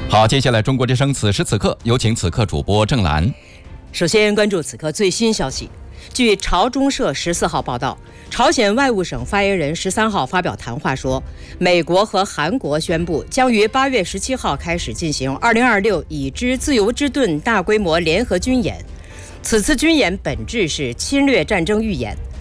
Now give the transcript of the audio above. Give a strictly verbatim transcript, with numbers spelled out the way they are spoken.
好，接下来中国之声此时此刻有请此刻主播郑兰。 首先关注此刻最新消息。据朝中社十四号报道，朝鲜外务省发言人十三号发表谈话说，美国和韩国宣布将于八月十七号开始进行二零二六已知自由之盾大规模联合军演。此次军演本质是侵略战争预演，